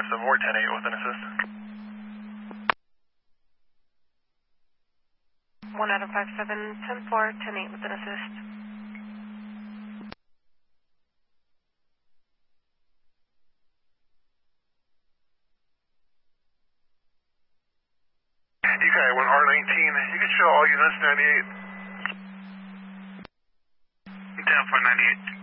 10-4, 10-8 with an assist. 1 Adam 57, 10-4, 10-8 with an assist. UK 1R19, you can show all units 98. 10-4, 98.